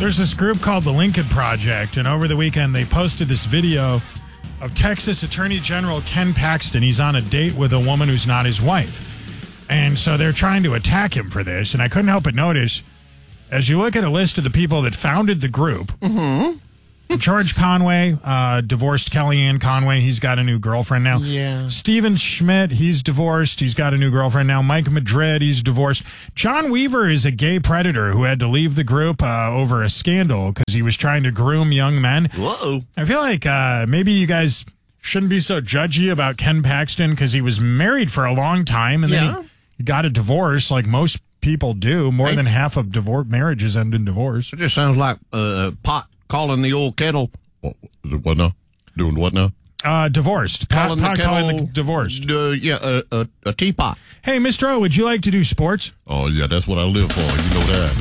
There's this group called the Lincoln Project, and over the weekend they posted this video of Texas Attorney General Ken Paxton. He's on a date with a woman who's not his wife. And so they're trying to attack him for this, and I couldn't help but notice, as you look at a list of the people that founded the group, George Conway, divorced Kellyanne Conway. He's got a new girlfriend now. Yeah. Stephen Schmidt, he's divorced. He's got a new girlfriend now. Mike Madrid, he's divorced. John Weaver is a gay predator who had to leave the group over a scandal because he was trying to groom young men. Whoa. I feel like maybe you guys shouldn't be so judgy about Ken Paxton because he was married for a long time and then he got a divorce like most people do. More than half of marriages end in divorce. It just sounds like pot calling the old kettle. What now? Doing what now? Divorced. Calling the kettle. Calling the divorced. A teapot. Hey, Mr. O, would you like to do sports? Oh, yeah, that's what I live for. You know that.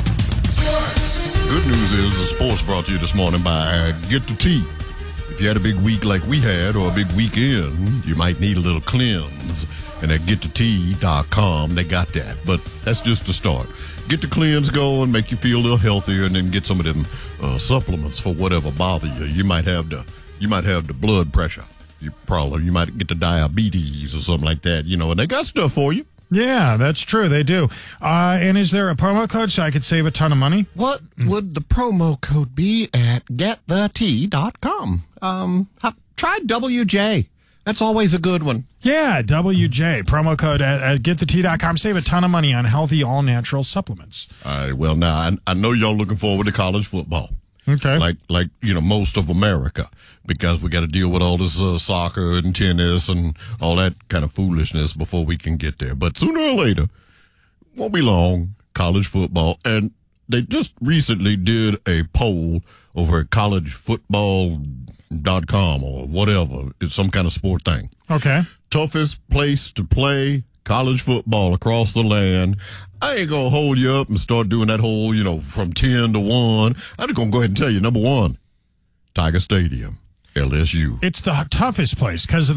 Good news is the sports brought to you this morning by Get the Tea. If you had a big week like we had or a big weekend, you might need a little cleanse. And at GetTheTea.com, they got that. But that's just the start. Get the cleanse going, make you feel a little healthier, and then get some of them supplements for whatever bother you. You might have the blood pressure. You might get the diabetes or something like that. You know, and they got stuff for you. Yeah, that's true. They do. And is there a promo code so I could save a ton of money? What would the promo code be at GetTheTea.com? Try WJ. That's always a good one. Yeah, WJ. Promo code at GetTheTea.com. Save a ton of money on healthy, all-natural supplements. All right, well, now, I know y'all looking forward to college football. Okay. Like most of America, because we got to deal with all this soccer and tennis and all that kind of foolishness before we can get there. But sooner or later, won't be long, college football. And they just recently did a poll over at collegefootball.com or whatever. It's some kind of sport thing. Okay. Toughest place to play college football across the land. I ain't going to hold you up and start doing that whole, from 10 to 1. I'm just going to go ahead and tell you, number one, Tiger Stadium, LSU. It's the toughest place because of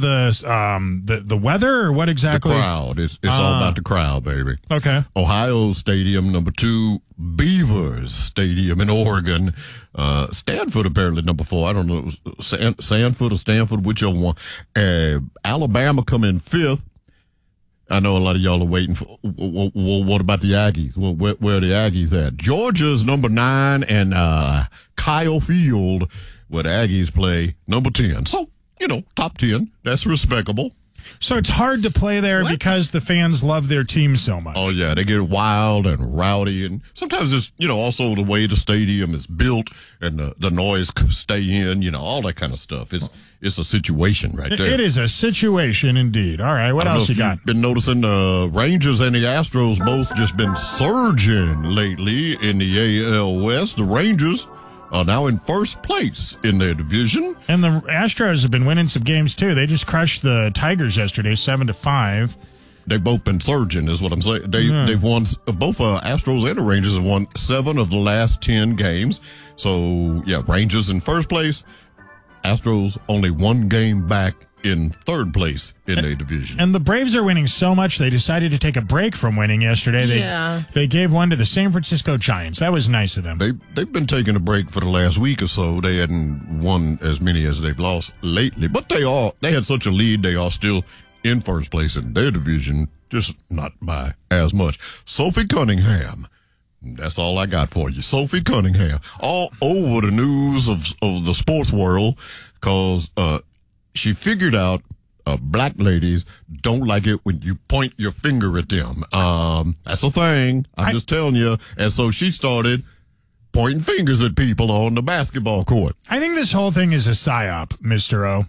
the weather or what exactly? The crowd. It's all about the crowd, baby. Okay. Ohio Stadium, number 2, Beavers Stadium in Oregon. Stanford, apparently, number 4. I don't know, Sanford or Stanford, whichever one. Alabama come in 5th. I know a lot of y'all are waiting for, what about the Aggies? Well, where are the Aggies at? Georgia's number 9 and Kyle Field, where the Aggies play, number 10. So, top 10. That's respectable. So it's hard to play there because the fans love their team so much. Oh, yeah. They get wild and rowdy. And sometimes it's, also the way the stadium is built and the noise stay in, all that kind of stuff. It's a situation right there. It is a situation indeed. All right. What else you got? You've been noticing the Rangers and the Astros both just been surging lately in the AL West. The Rangers are now in first place in their division. And the Astros have been winning some games, too. They just crushed the Tigers yesterday, 7-5. They've both been surging, is what I'm saying. They've won, both Astros and the Rangers have won 7 of the last 10 games. So, yeah, Rangers in first place. Astros only 1 game back in third place in their division. And the Braves are winning so much, they decided to take a break from winning yesterday. They gave one to the San Francisco Giants. That was nice of them. They've been taking a break for the last week or so. They hadn't won as many as they've lost lately. But they had such a lead, they are still in first place in their division, just not by as much. Sophie Cunningham. That's all I got for you. Sophie Cunningham. All over the news of the sports world because she figured out black ladies don't like it when you point your finger at them. That's a thing. I'm just telling you. And so she started pointing fingers at people on the basketball court. I think this whole thing is a psyop, Mr. O.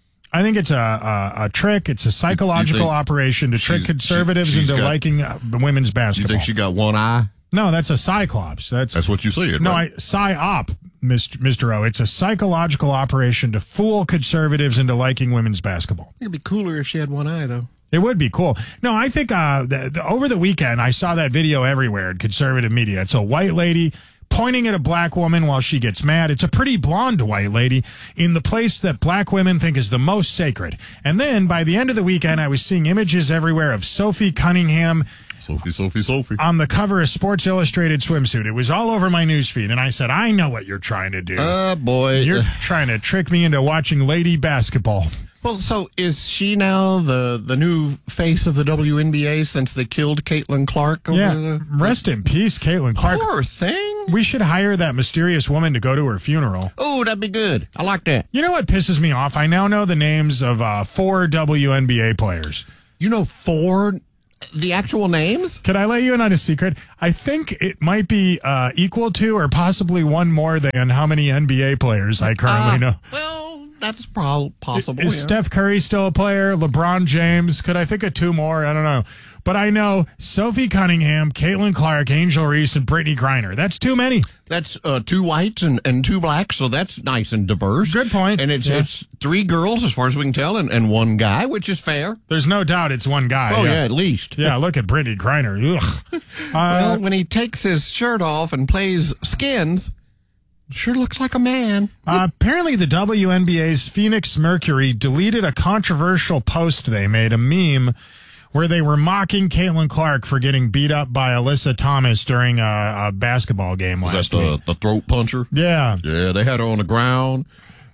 I think it's a trick. It's a psychological operation to trick conservatives into liking women's basketball. You think she got one eye? No, that's a cyclops. That's what you said. No, right? psyop, Mr. O. It's a psychological operation to fool conservatives into liking women's basketball. It'd be cooler if she had one eye, though. It would be cool. No, I think over the weekend, I saw that video everywhere in conservative media. It's a white lady pointing at a black woman while she gets mad. It's a pretty blonde white lady in the place that black women think is the most sacred. And then by the end of the weekend, I was seeing images everywhere of Sophie Cunningham Sophie. on the cover of Sports Illustrated swimsuit. It was all over my newsfeed, and I said, I know what you're trying to do. Boy. You're trying to trick me into watching lady basketball. Well, so is she now the new face of the WNBA since they killed Caitlin Clark? Rest in peace, Caitlin Clark. Poor thing. We should hire that mysterious woman to go to her funeral. Oh, that'd be good. I like that. You know what pisses me off? I now know the names of 4 WNBA players. You know 4 the actual names? Could I let you in on a secret? I think it might be equal to or possibly one more than how many NBA players I currently know. Well, that's possible. Is Steph Curry still a player? LeBron James? Could I think of 2 more? I don't know. But I know Sophie Cunningham, Caitlin Clark, Angel Reese, and Brittany Griner. That's too many. That's 2 whites and 2 blacks, so that's nice and diverse. Good point. And it's 3 girls, as far as we can tell, and 1 guy, which is fair. There's no doubt it's one guy. Oh, yeah, at least. Yeah, look at Brittany Griner. Ugh. Well, when he takes his shirt off and plays skins, sure looks like a man. Apparently, the WNBA's Phoenix Mercury deleted a controversial post they made, a meme, where they were mocking Caitlin Clark for getting beat up by Alyssa Thomas during a basketball game last week. The throat puncher? Yeah. Yeah, they had her on the ground,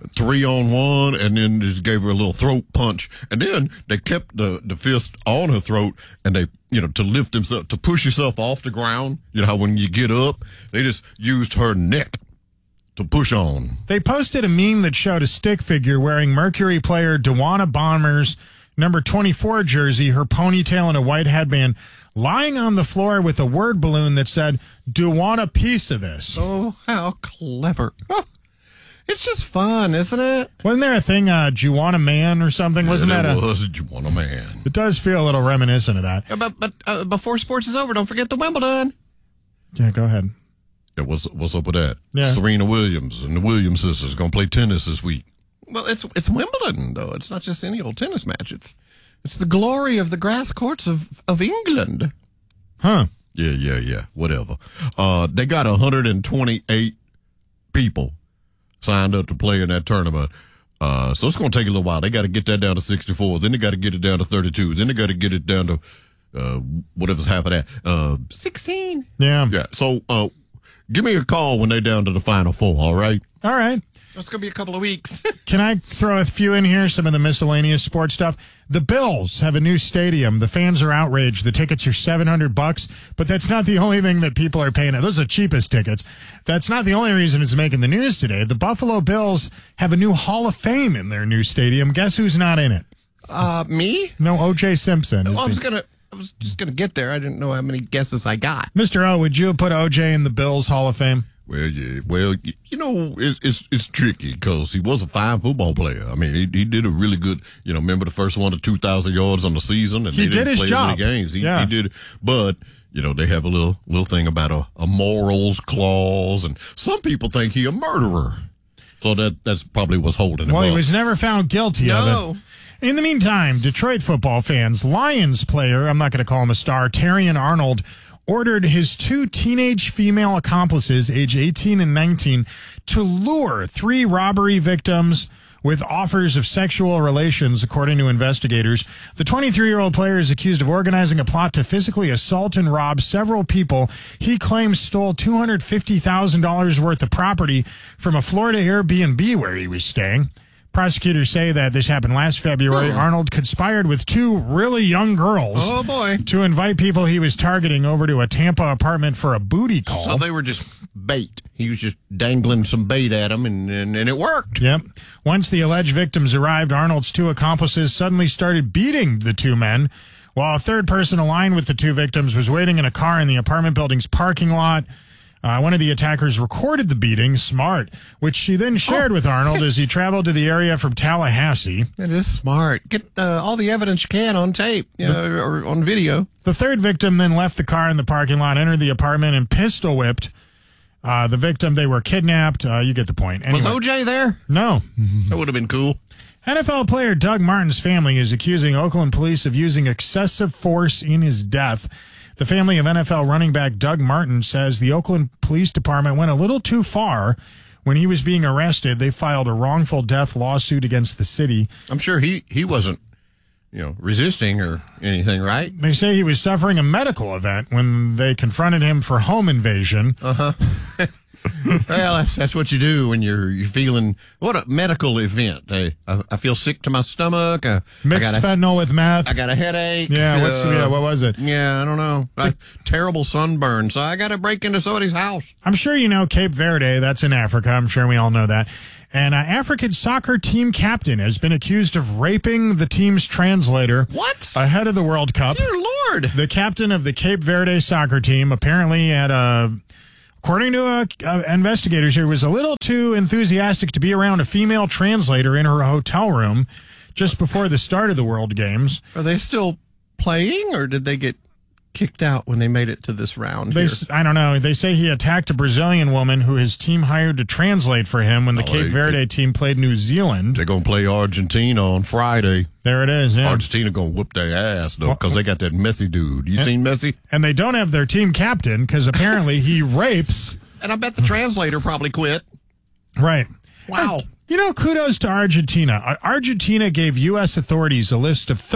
3-on-1, and then just gave her a little throat punch. And then they kept the fist on her throat, and they, to lift himself, to push yourself off the ground. You know how when you get up, they just used her neck to push on. They posted a meme that showed a stick figure wearing Mercury player DeWanna Bomber's number 24 jersey, her ponytail and a white headband, lying on the floor with a word balloon that said, "Do want a piece of this?" Oh, how clever. Oh, it's just fun, isn't it? Wasn't there a thing, do you want a man or something? Yeah, Wasn't that do you want a man? It does feel a little reminiscent of that. But before sports is over, don't forget the Wimbledon. Yeah, go ahead. Yeah, what's up with that? Yeah. Serena Williams and the Williams sisters going to play tennis this week. Well, it's Wimbledon, though. It's not just any old tennis match. It's the glory of the grass courts of England. Huh. Yeah. Whatever. They got 128 people signed up to play in that tournament. So it's going to take a little while. They got to get that down to 64. Then they got to get it down to 32. Then they got to get it down to whatever's half of that. 16. Yeah. Yeah. So give me a call when they're down to the final 4, all right? All right. That's going to be a couple of weeks. Can I throw a few in here, some of the miscellaneous sports stuff? The Bills have a new stadium. The fans are outraged. The tickets are $700, but that's not the only thing that people are paying. Those are the cheapest tickets. That's not the only reason it's making the news today. The Buffalo Bills have a new Hall of Fame in their new stadium. Guess who's not in it? Me? No, O.J. Simpson. I was just gonna get there. I didn't know how many guesses I got. Mr. O, would you have put O.J. in the Bills Hall of Fame? Well, yeah. Well, it's tricky because he was a fine football player. I mean, he did a really good. Remember the first one to 2,000 yards on the season, and he did his job. Games. He did, but they have a little thing about a morals clause, and some people think he a murderer. So that's probably what's holding him up. Well, he was never found guilty of it. In the meantime, Detroit football fans, Lions player, I'm not going to call him a star, Terrion Arnold, ordered his 2 teenage female accomplices, age 18 and 19, to lure 3 robbery victims with offers of sexual relations, according to investigators. The 23-year-old player is accused of organizing a plot to physically assault and rob several people. He claims stole $250,000 worth of property from a Florida Airbnb where he was staying. Prosecutors say that this happened last February. Arnold conspired with 2 really young girls. Oh, boy. To invite people he was targeting over to a Tampa apartment for a booty call. So they were just bait. He was just dangling some bait at them, and it worked. Yep. Once the alleged victims arrived, Arnold's 2 accomplices suddenly started beating the 2 men, while a third person aligned with the 2 victims was waiting in a car in the apartment building's parking lot. One of the attackers recorded the beating, smart, which she then shared with Arnold as he traveled to the area from Tallahassee. It is smart. Get all the evidence you can on tape or on video. The third victim then left the car in the parking lot, entered the apartment, and pistol whipped the victim. They were kidnapped. You get the point. Anyway. Was OJ there? No. That would have been cool. NFL player Doug Martin's family is accusing Oakland police of using excessive force in his death. The family of NFL running back Doug Martin says the Oakland Police Department went a little too far when he was being arrested. They filed a wrongful death lawsuit against the city. I'm sure he wasn't resisting or anything, right? They say he was suffering a medical event when they confronted him for home invasion. Well, that's what you do when you're feeling, what a medical event. I feel sick to my stomach. Mixed fentanyl with meth. I got a headache. Yeah, what was it? Yeah, I don't know. Terrible sunburn, so I got to break into somebody's house. I'm sure you know Cape Verde. That's in Africa. I'm sure we all know that. An African soccer team captain has been accused of raping the team's translator. What? Ahead of the World Cup. Dear Lord. The captain of the Cape Verde soccer team apparently according to investigators here, was a little too enthusiastic to be around a female translator in her hotel room just before the start of the World Games. Are they still playing, or did they get kicked out when they made it to this round here? I don't know. They say he attacked a Brazilian woman who his team hired to translate for him when the Cape Verde team played New Zealand. They're going to play Argentina on Friday. There it is, yeah. Argentina going to whoop their ass, though, because they got that Messi dude. You seen Messi? And they don't have their team captain because apparently he rapes. And I bet the translator probably quit. Right. Wow. Kudos to Argentina. Argentina gave U.S. authorities a list of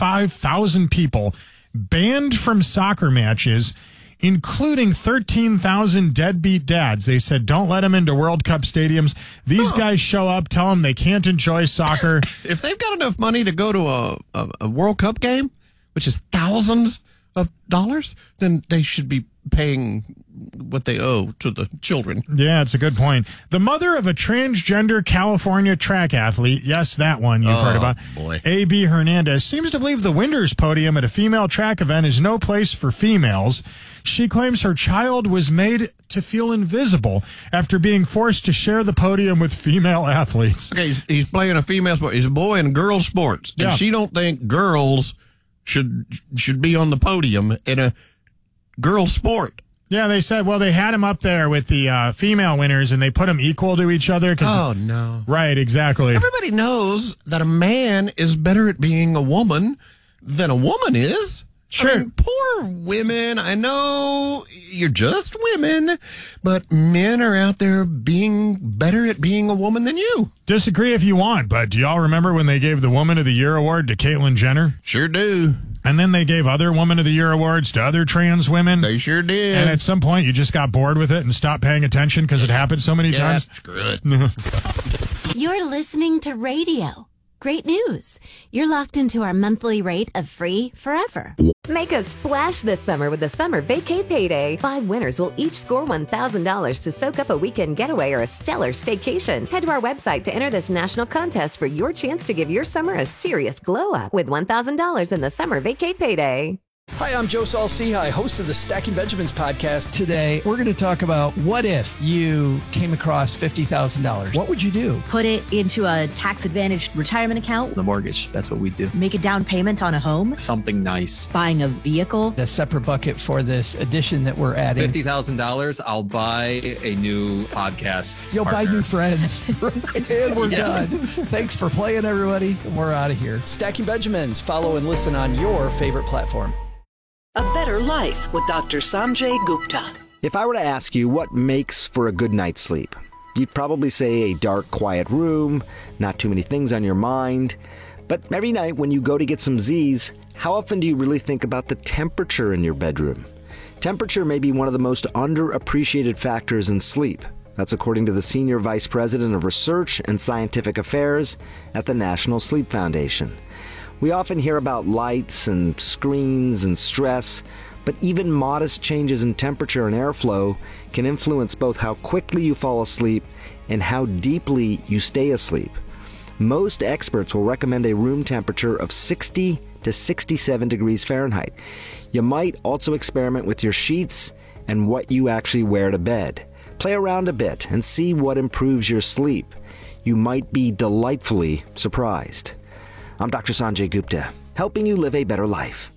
35,000 people banned from soccer matches, including 13,000 deadbeat dads. They said, don't let them into World Cup stadiums. These guys show up, tell them they can't enjoy soccer. If they've got enough money to go to a World Cup game, which is thousands of dollars, then they should be paying what they owe to the children. Yeah, it's a good point. The mother of a transgender California track athlete, yes, that one you've heard about, boy. A.B. Hernandez, seems to believe the winner's podium at a female track event is no place for females. She claims her child was made to feel invisible after being forced to share the podium with female athletes. Okay, he's playing a female sport. He's a boy in girls sports. And she don't think girls should be on the podium in a girl sport. Yeah, they said, well, they had him up there with the female winners, and they put them equal to each other. Oh, no. Right, exactly. Everybody knows that a man is better at being a woman than a woman is. Sure. I mean, poor women. I know you're just women, but men are out there being better at being a woman than you. Disagree if you want, but do y'all remember when they gave the Woman of the Year award to Caitlyn Jenner? Sure do. And then they gave other Woman of the Year awards to other trans women. They sure did. And at some point, you just got bored with it and stopped paying attention because it happened so many times. Screw it. You're listening to radio. Great news. You're locked into our monthly rate of free forever. Make a splash this summer with the Summer Vacay Payday. 5 winners will each score $1,000 to soak up a weekend getaway or a stellar staycation. Head to our website to enter this national contest for your chance to give your summer a serious glow up with $1,000 in the Summer Vacay Payday. Hi, I'm Joe Saul-Sehy, host of the Stacking Benjamins podcast. Today, we're going to talk about what if you came across $50,000? What would you do? Put it into a tax-advantaged retirement account. The mortgage, that's what we do. Make a down payment on a home. Something nice. Buying a vehicle. A separate bucket for this addition that we're adding. $50,000, I'll buy a new podcast You'll partner. buy new friends. And we're done. Thanks for playing, everybody. We're out of here. Stacking Benjamins. Follow and listen on your favorite platform. A Better Life with Dr. Sanjay Gupta. If I were to ask you what makes for a good night's sleep, you'd probably say a dark, quiet room, not too many things on your mind. But every night when you go to get some Z's, how often do you really think about the temperature in your bedroom? Temperature may be one of the most underappreciated factors in sleep. That's according to the Senior Vice President of Research and Scientific Affairs at the National Sleep Foundation. We often hear about lights and screens and stress, but even modest changes in temperature and airflow can influence both how quickly you fall asleep and how deeply you stay asleep. Most experts will recommend a room temperature of 60 to 67 degrees Fahrenheit. You might also experiment with your sheets and what you actually wear to bed. Play around a bit and see what improves your sleep. You might be delightfully surprised. I'm Dr. Sanjay Gupta, helping you live a better life.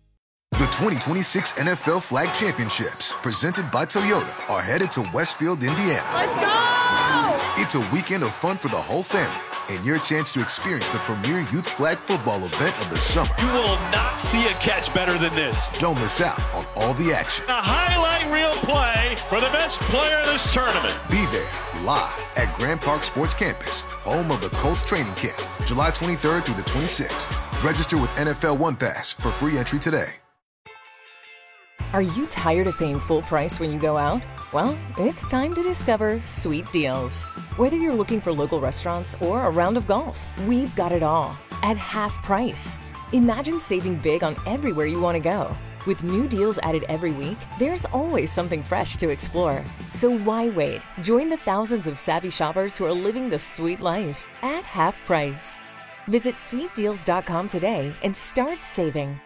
The 2026 NFL Flag Championships, presented by Toyota, are headed to Westfield, Indiana. Let's go! It's a weekend of fun for the whole family and your chance to experience the premier youth flag football event of the summer. You will not see a catch better than this. Don't miss out on all the action. A highlight reel play for the best player of this tournament. Be there live at Grand Park Sports Campus, home of the Colts training camp, July 23rd through the 26th. Register with NFL One Pass for free entry today. Are you tired of paying full price when you go out? Well, it's time to discover Sweet Deals. Whether you're looking for local restaurants or a round of golf, we've got it all at half price. Imagine saving big on everywhere you want to go. With new deals added every week, there's always something fresh to explore. So why wait? Join the thousands of savvy shoppers who are living the sweet life at half price. Visit sweetdeals.com today and start saving.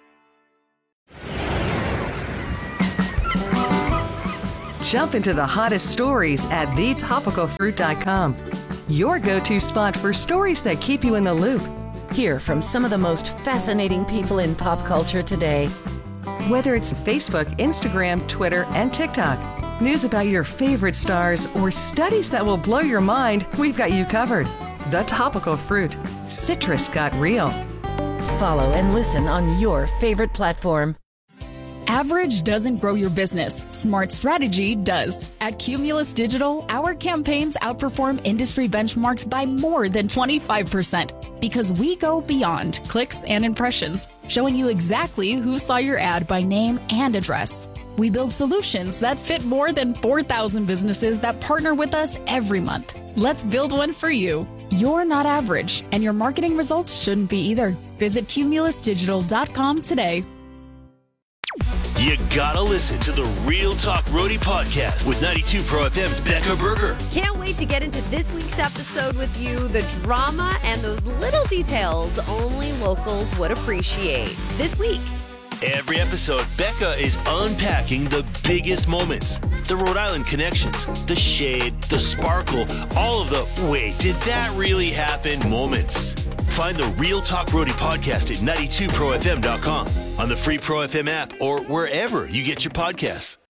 Jump into the hottest stories at thetopicalfruit.com. Your go-to spot for stories that keep you in the loop. Hear from some of the most fascinating people in pop culture today. Whether it's Facebook, Instagram, Twitter, and TikTok, news about your favorite stars, or studies that will blow your mind, we've got you covered. The Topical Fruit. Citrus got real. Follow and listen on your favorite platform. Average doesn't grow your business. Smart strategy does. At Cumulus Digital, our campaigns outperform industry benchmarks by more than 25% because we go beyond clicks and impressions, showing you exactly who saw your ad by name and address. We build solutions that fit more than 4,000 businesses that partner with us every month. Let's build one for you. You're not average, and your marketing results shouldn't be either. Visit cumulusdigital.com today. You gotta listen to the Real Talk Roadie podcast with 92 Pro FM's Becca Berger. Can't wait to get into this week's episode with you. The drama and those little details only locals would appreciate. This week. Every episode, Becca is unpacking the biggest moments. The Rhode Island connections, the shade, the sparkle, all of the wait, did that really happen moments. Find the Real Talk Roadie podcast at 92profm.com, on the free Pro FM app, or wherever you get your podcasts.